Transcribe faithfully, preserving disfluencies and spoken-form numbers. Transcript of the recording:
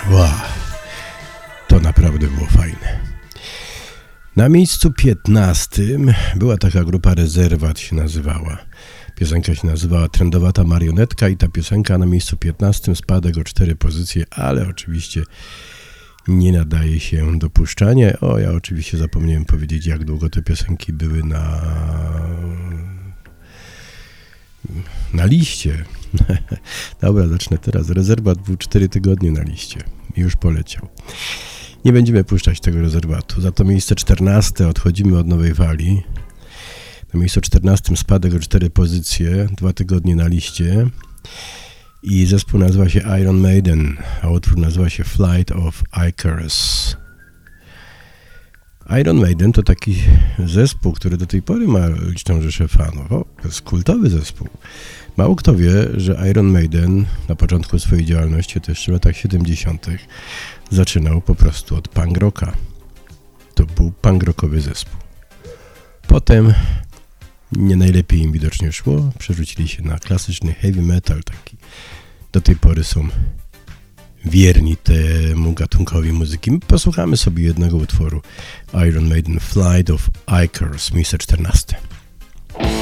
Wow, to naprawdę było fajne. Na miejscu piętnastym była taka grupa Rezerwat się nazywała. Piosenka się nazywała Trendowata Marionetka i ta piosenka na miejscu piętnastym spadek o cztery pozycje, ale oczywiście nie nadaje się do puszczania. O, ja oczywiście zapomniałem powiedzieć, jak długo te piosenki były na na liście. Dobra, zacznę teraz. Rezerwat był cztery tygodnie na liście. Już poleciał. Nie będziemy puszczać tego rezerwatu. Za to miejsce czternaste odchodzimy od Nowej Fali. Na miejscu czternastym spadek o cztery pozycje, dwa tygodnie na liście. I zespół nazywa się Iron Maiden, a utwór nazywa się Flight of Icarus. Iron Maiden to taki zespół, który do tej pory ma liczną rzeszę fanów. O, to jest kultowy zespół. Mało kto wie, że Iron Maiden na początku swojej działalności, to jeszcze w latach siedemdziesiątych, zaczynał po prostu od punk rocka. To był punk rockowy zespół. Potem nie najlepiej im widocznie szło, przerzucili się na klasyczny heavy metal, taki do tej pory są wierni temu gatunkowi muzyki. Posłuchamy sobie jednego utworu Iron Maiden, Flight of Icarus, miejsce czternaste.